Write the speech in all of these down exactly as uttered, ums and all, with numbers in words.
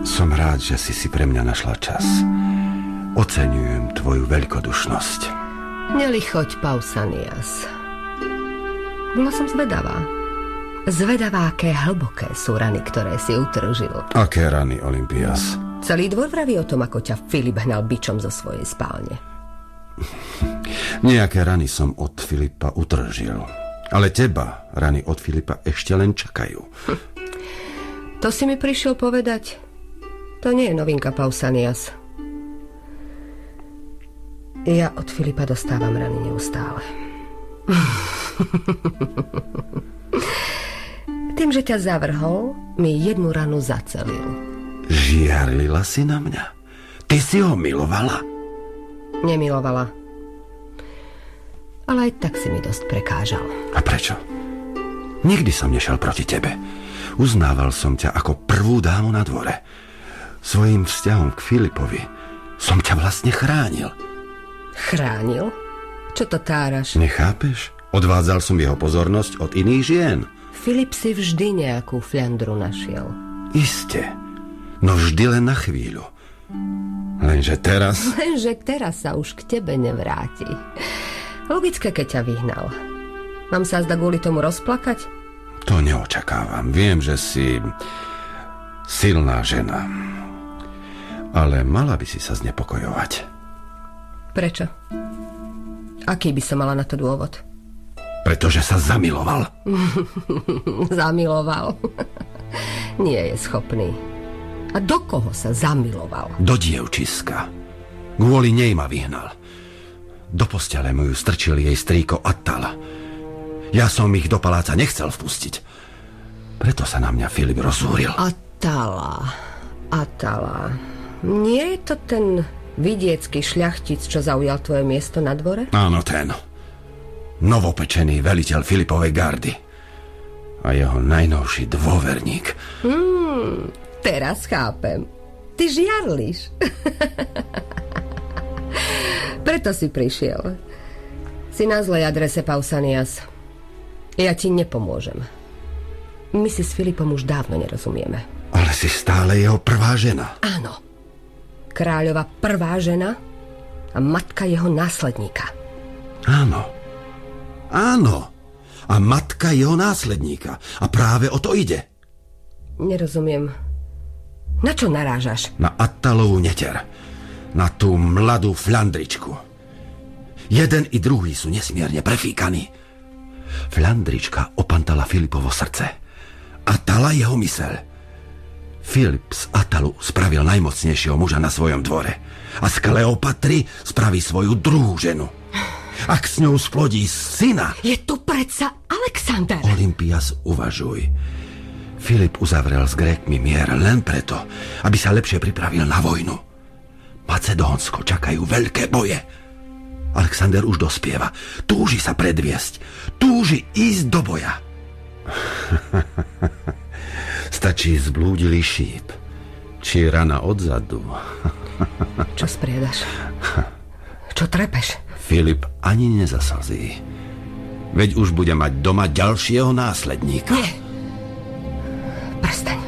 Som rád, že si si pre mňa našla čas. Oceňujem tvoju veľkodušnosť. Nelichoď, Pausanias. Bola som zvedavá. Zvedavá, aké hlboké sú rany, ktoré si utržil. Aké rany, Olympias? Celý dvor vraví o tom, ako ťa Filip hnal bičom zo svojej spálne. Nejaké rany som od Filipa utržil. Ale teba rany od Filipa ešte len čakajú. Hm. To si mi prišiel povedať? To nie je novinka, Pausanias. Ja od Filipa dostávam rany neustále. Tým, že ťa zavrhol, mi jednu ranu zacelil. Žiarlila si na mňa? Ty si ho milovala? Nemilovala. Ale aj tak si mi dosť prekážal. A prečo? Nikdy som nešiel proti tebe. Uznával som ťa ako prvú dámu na dvore. Svojím vzťahom k Filipovi som ťa vlastne chránil. Chránil? Čo to táraš? Nechápeš? Odvádzal som jeho pozornosť od iných žien. Filip si vždy nejakú fľandru našiel. Iste. No vždy len na chvíľu. Lenže teraz... Lenže teraz sa už k tebe nevráti. Logické, keď ťa vyhnal. Mám sa zda kvôli tomu rozplakať? To neočakávam. Viem, že si silná žena. Ale mala by si sa znepokojovať. Prečo? Aký by som mala na to dôvod? Pretože sa zamiloval. Zamiloval. Nie je schopný. A do koho sa zamiloval? Do dievčiska. Kvôli nej ma vyhnal. Do postele mu ju strčil jej strýko Attala. Ja som ich do paláca nechcel vpustiť. Preto sa na mňa Filip rozúril. Attala. Attala. Nie je to ten vidiecký šľachtic, čo zaujal tvoje miesto na dvore? Áno, ten. Novopečený veliteľ Filipovej gardy. A jeho najnovší dôverník. Hmm, teraz chápem. Ty žiarliš. Preto si prišiel. Si na zlej adrese, Pausanias. Ja ti nepomôžem. My si s Filipom už dávno nerozumieme. Ale si stále jeho prvá žena. Áno. Kráľova prvá žena a matka jeho následníka. Áno. Áno. A matka jeho následníka. A práve o to ide. Nerozumiem. Na čo narážaš? Na Attalovú neter. Na tú mladú Flandričku. Jeden i druhý sú nesmierne prefíkaní. Flandrička opantala Filipovo srdce. Attala jeho myseľ. Filip z Attalu spravil najmocnejšieho muža na svojom dvore. A z Kleopatry spraví svoju druhú ženu. Ak s ňou splodí syna... Je tu predsa Alexander. Olympias, uvažuj. Filip uzavrel s Grékmi mier len preto, aby sa lepšie pripravil na vojnu. Macedónsko čakajú veľké boje. Alexander už dospieva. Túži sa predviesť. Túži ísť do boja. Stačí zblúdilý šíp. Či rana odzadu. Čo spriedaš? Čo trepeš? Filip ani nezaslzí. Veď už bude mať doma ďalšieho následníka. Nie. Prestaň.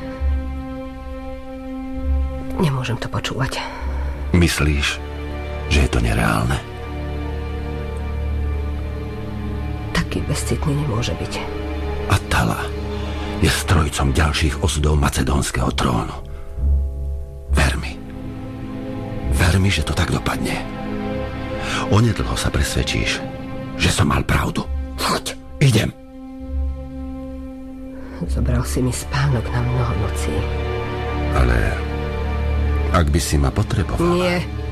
Nemôžem to počúvať. Myslíš, že je to nereálne? Taký bezcitný nemôže byť. Attala je strojcom ďalších osudov macedónskeho trónu. Ver mi. Ver mi, že to tak dopadne. Onedlho sa presvedčíš, že som mal pravdu. Choď, idem. Zobral si mi spánok na mnoho nocí. Ale ak by si ma potrebovala... Nie.